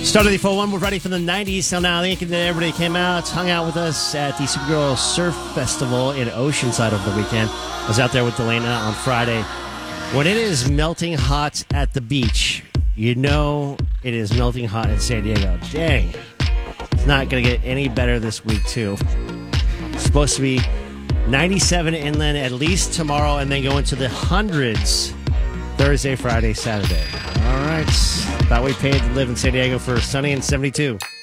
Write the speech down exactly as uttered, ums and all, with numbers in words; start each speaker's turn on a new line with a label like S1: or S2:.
S1: Started the full one. We're ready for the nineties. So now, thank you to everybody who came out, hung out with us at the Supergirl Surf Festival in Oceanside over the weekend. I was out there with Delana on Friday. When it is melting hot at the beach, you know it is melting hot in San Diego. Dang. It's not going to get any better this week, too. It's supposed to be ninety-seven inland at least tomorrow, and then go into the hundreds Thursday, Friday, Saturday. All right. Thought we paid to live in San Diego for sunny and seventy-two.